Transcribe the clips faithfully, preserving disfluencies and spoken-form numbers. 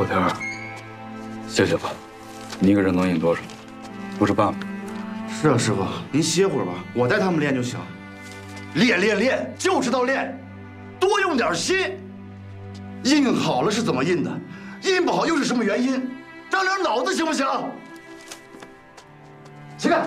老天儿，谢谢吧，你一个人能印多少？不是办法。 是啊，师傅，您歇会儿吧，我带他们练就行。练练练，就知道练，多用点心。印好了是怎么印的？印不好又是什么原因？长点脑子行不行？起开！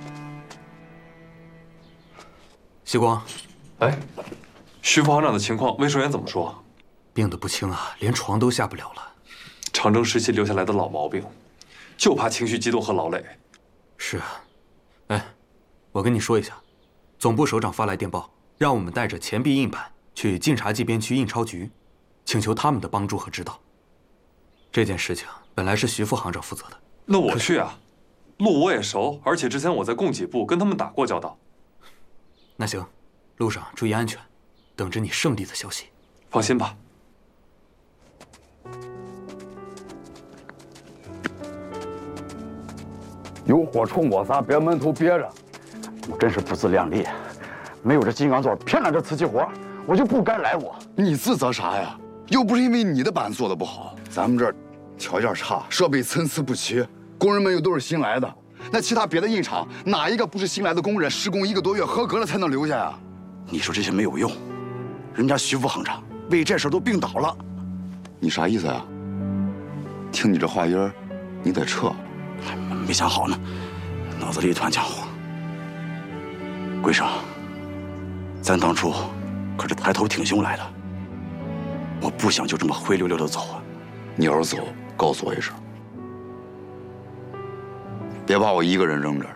西光， 哎，徐副行长的情况，魏守远怎么说？ 病得不轻啊，连床都下不了了。 长征时期留下来的老毛病，就怕情绪激动和劳累。 是啊，哎，我跟你说一下，总部首长发来电报，让我们带着钱币印版去晋察冀边区印钞局，请求他们的帮助和指导。这件事情本来是徐副行长负责的， 那我去啊，路我也熟，而且之前我在供给部跟他们打过交道。 那行，路上注意安全，等着你胜利的消息。 放心吧。 有火冲我仨，别闷头憋着。我真是不自量力，没有这金刚钻，骗了这瓷器活，我就不该来我。 你自责啥呀？又不是因为你的板做的不好，咱们这儿条件差，设备参差不齐，工人们又都是新来的。那其他别的印厂，哪一个不是新来的工人，施工一个多月合格了才能留下呀？ 你说这些没有用，人家徐副行长为这事都病倒了。 你啥意思呀？听你这话音儿，你得撤。 还没想好呢，脑子里一团浆糊。桂生，咱当初可是抬头挺胸来的，我不想就这么灰溜溜的走啊。 你要是走，告诉我一声，别把我一个人扔这儿。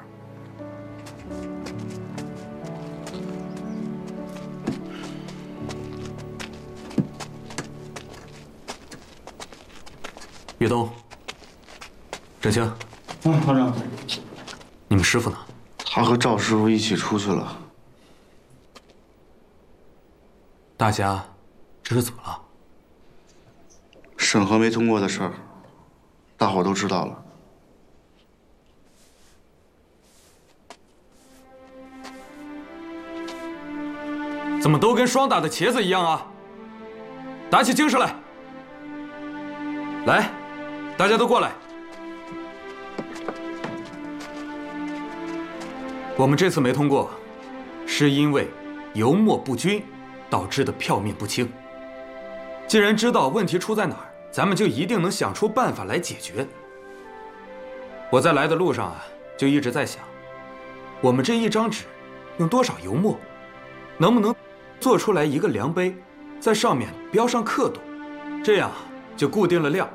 岳东、郑清， 嗯，行长， 你们师傅呢？ 他和赵师傅一起出去了。 大家这是怎么了？ 审核没通过的事儿，大伙都知道了。 怎么都跟霜打的茄子一样啊？打起精神来！来，大家都过来。我们这次没通过，是因为油墨不均导致的票面不清。既然知道问题出在哪儿，咱们就一定能想出办法来解决。我在来的路上啊，就一直在想，我们这一张纸用多少油墨，能不能做出来一个量碑，在上面标上刻度，这样就固定了量。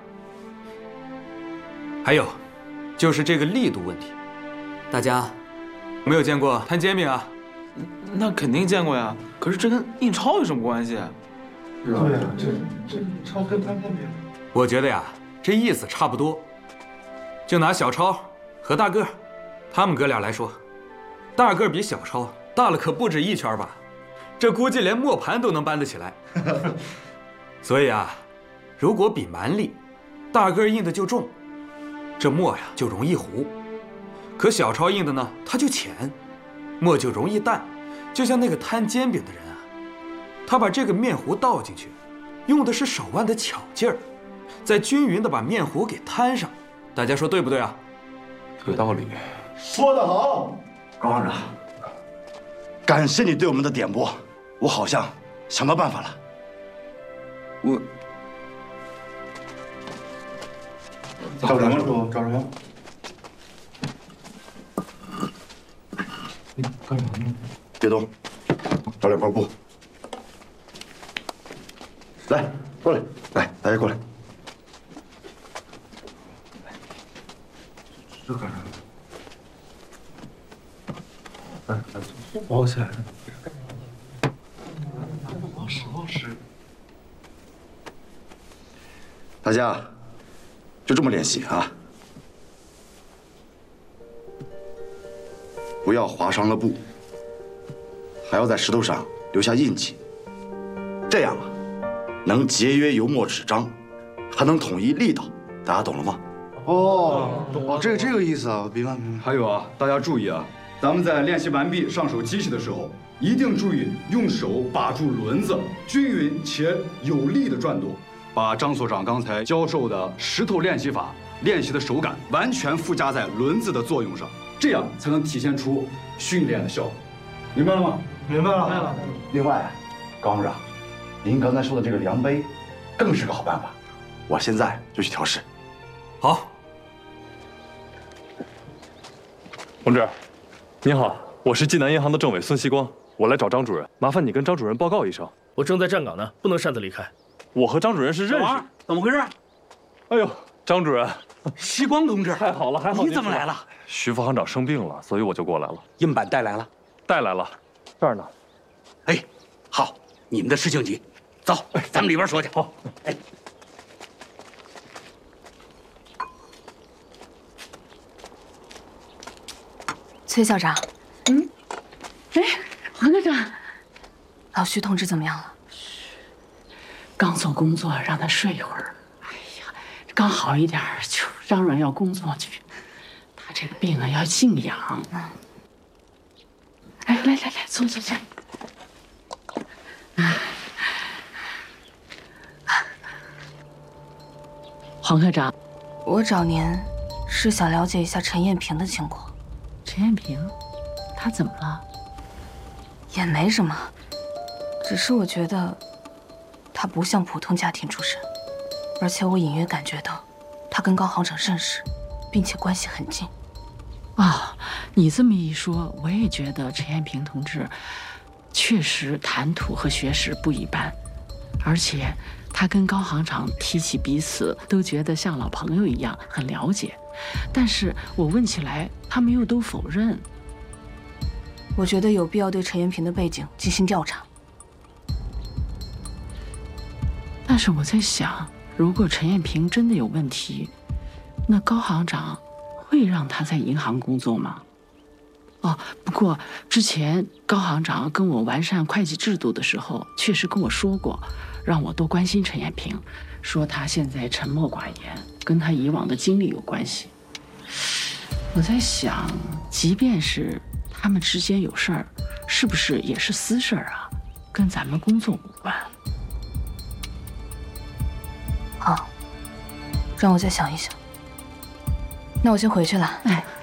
还有，就是这个力度问题，大家有没有见过摊煎饼啊？ 那肯定见过呀，可是这跟印钞有什么关系？ 对呀，这这印钞跟摊煎饼， 我觉得呀，这意思差不多。就拿小超和大个儿，他们哥俩来说，大个儿比小超大了可不止一圈吧，这估计连磨盘都能搬得起来。所以啊，如果比蛮力，大个儿印的就重，这墨呀就容易糊；可小超印的呢，它就浅，墨就容易淡。就像那个摊煎饼的人啊，他把这个面糊倒进去，用的是手腕的巧劲儿，再均匀的把面糊给摊上。大家说对不对啊？ 有道理。 说得好，高行长，感谢你对我们的点拨，我好像想到办法了。 我找什么师傅？找什么？你干什么呢？别动，找两块布。来，过来，来，大家过来。这干啥？哎哎，包起来。老师，老师。大家就这么练习啊，不要划伤了布，还要在石头上留下印记，这样啊，能节约油墨纸张，还能统一力道。大家懂了吗？哦，哦，这个这个意思啊，明白明白。 还有啊，大家注意啊，咱们在练习完毕上手机器的时候，一定注意用手把住轮子，均匀且有力的转动， 把张所长刚才教授的石头练习法练习的手感完全附加在轮子的作用上，这样才能体现出训练的效果。明白了吗？ 明白了。另外，高行长，您刚才说的这个量杯，更是个好办法。我现在就去调试。 好。 同志，您好，我是济南银行的政委孙锡光，我来找张主任，麻烦你跟张主任报告一声。 我正在站岗呢，不能擅自离开。 我和张主任是认识。 怎么回事？ 哎呦，张主任， 锡光同志， 太好了，还好你怎么来了？ 徐副行长生病了，所以我就过来了。 硬板带来了？ 带来了，这儿呢。 哎，好，你们的事情急，走，咱们里边说去。 好， 哎。 崔校长， 嗯，哎，黄科长， 老徐同志怎么样了？ 刚做工作，让他睡一会儿。哎呀，刚好一点就嚷嚷要工作去。他这个病啊，要静养。嗯。哎，来来来，坐坐坐。啊，黄科长， 我找您是想了解一下陈艳萍的情况。 陈艳萍，她怎么了？ 也没什么，只是我觉得她不像普通家庭出身，而且我隐约感觉到她跟高行长认识，并且关系很近。 啊、哦，你这么一说，我也觉得陈艳萍同志确实谈吐和学识不一般，而且她跟高行长提起彼此，都觉得像老朋友一样，很了解。但是我问起来，他们又都否认。 我觉得有必要对陈艳萍的背景进行调查。 但是我在想，如果陈艳萍真的有问题，那高行长会让她在银行工作吗？哦，不过之前高行长跟我完善会计制度的时候，确实跟我说过，让我多关心陈艳萍，说她现在沉默寡言，跟她以往的经历有关系。我在想，即便是他们之间有事儿，是不是也是私事儿啊？跟咱们工作无关。 好，让我再想一想。那我先回去了。 哎。